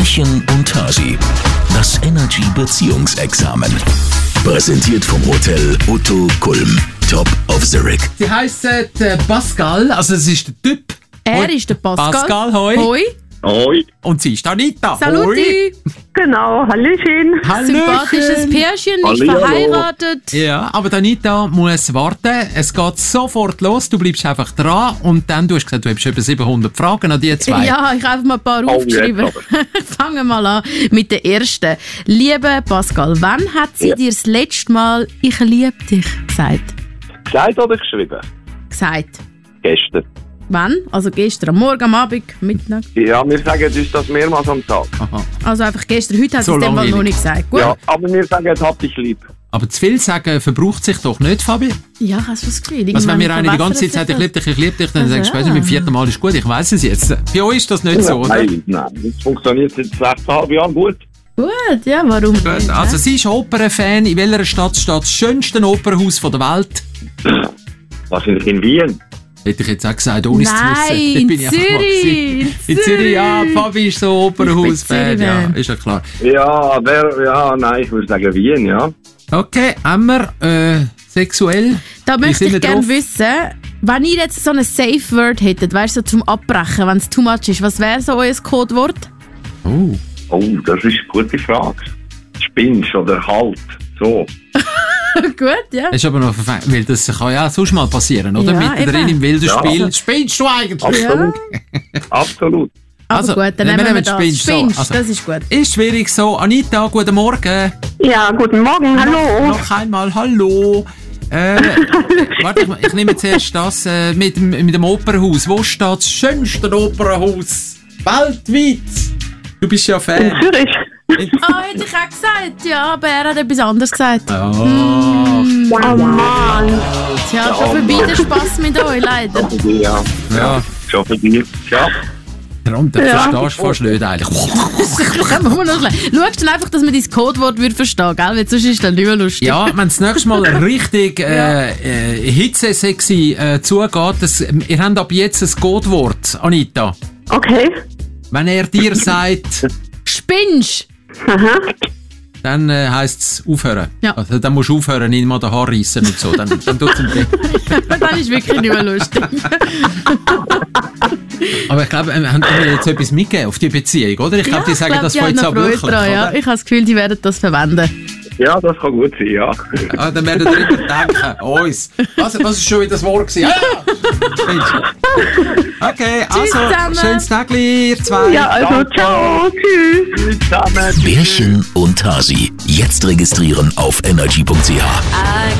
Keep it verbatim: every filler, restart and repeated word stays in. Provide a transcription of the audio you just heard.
Bärchen und Hasi. Das Energy Beziehungsexamen. Präsentiert vom Hotel Otto Kulm. Top of the Rig. Sie heisst äh, Pascal, also es ist der Typ. Er Hoi. ist der Pascal. Pascal, hoi. Hoi. Hoi. Und sie ist Anita. Saluti. Hoi. Genau, Hallöchen. Sympathisches Pärchen, nicht Hallihallo. verheiratet. Ja, aber die Anita muss warten. Es geht sofort los. Du bleibst einfach dran. Und dann, du hast gesagt, du hast über siebenhundert Fragen an die zwei. Ja, ich habe einfach mal ein paar Oh, aufgeschrieben. jetzt Fangen wir mal an mit der ersten. Liebe Pascal, wann hat sie Ja. dir das letzte Mal «Ich liebe dich» gesagt? Gesagt oder geschrieben? Gesagt. Gestern. Wann? Also gestern, am Morgen, am Abend, Mittag? Ja, wir sagen uns das mehrmals am Tag. Aha. Also einfach gestern. Heute hat So sie es dem Fall langweilig. noch nicht gesagt. Gut? Ja, aber wir sagen, hab dich lieb. Aber zu viel sagen verbraucht sich doch nicht, Fabi. Ja, hast du das Gefühl? Also wenn Irgendwann mir einer die ganze Zeit verwässert sagt, ich sich liebe dich, ich liebe dich, dann Also, sagst du, ja. später, beim vierten Mal ist gut, ich weiss es jetzt. Bei euch ist das nicht so, oder? Nein, nein. Das funktioniert seit sechseinhalb Jahren gut. das? Gut, ja, warum nicht? Gut, also sie ist Opernfan. In welcher Stadt steht das schönste Opernhaus der Welt? Wahrscheinlich in Wien. Hätte ich jetzt auch gesagt, ohne es zu Nein, wissen. in Dort bin ich einfach mal Zürich, gewesen. in In Zürich, ja. Zürich. Fabi ist so Opernhaus-Fan. Ich bin Ja, Zürich-Fan. ist ja klar. Ja, wer, ja, nein, ich würde sagen Wien, ja. Okay, haben wir äh, sexuell? Da Wie möchte sind wir ich gerne drauf? wissen, wenn ihr jetzt so ein Safe Word hättet, weißt du, so zum Abbrechen, wenn es too much ist, was wäre so euer Codewort? Oh. Oh, das ist eine gute Frage. Spinnst oder halt, so. Gut, ja. Das ist aber noch verfängt, weil das kann ja sonst mal passieren, oder? Ja, Mittendrin eben. im wilden Ja. Spiel. Spinnst du eigentlich? Absolut. Absolut. Aber Also, gut, dann wir nehmen wir nehmen das. Spinch, so. Spinch, Also- das ist gut. Ist schwierig so. Anita, guten Morgen. Ja, guten Morgen, hallo. Noch einmal Hallo. Äh, warte, ich, ich nehme zuerst das äh, mit, dem- mit dem Opernhaus. Wo steht das schönste Opernhaus weltweit? Du bist ja In Fan. Zürich. Ah, hätte ich auch gesagt, ja, aber er hat etwas anderes gesagt. Oh. Oh Mann. Tja, schon vorbei der Spass mit euch, leider. Für dich, ja. Ja, Schon für dich. Ja. darum, das Ja. verstehst du fast nicht eigentlich. Schaust dann einfach, dass man dein Codewort würde verstehen, gell? Weil sonst ist das nicht mehr lustig. Ja, wenn es nächstes Mal richtig äh, äh, hitzesexy äh, zugeht, das, ihr habt ab jetzt ein Codewort, Anita. Okay. Wenn er dir sagt, Spinnst! Aha. dann äh, heisst es aufhören. Ja. Also, dann musst du aufhören, ihn mal den Haar reissen und so. Dann, dann tut's ihm weh. Das ist wirklich nicht mehr lustig. Aber ich glaube, wir haben ihnen jetzt etwas mitgegeben auf die Beziehung, oder? Ich glaube, die sagen das von jetzt auch auch wirklich. dran, ja. oder? Ich habe das Gefühl, die werden das verwenden. Ja, das kann gut sein, ja. Ah, dann werden wir immer denken, uns. Was, was ist schon wieder das Wort gewesen? Ah! Okay, Tschüss also, zusammen. schönes Tagli, ihr zwei. Ja, also ciao, tschüss. Zusammen. Bärchen und Hasi. Jetzt registrieren auf energy punkt c h. I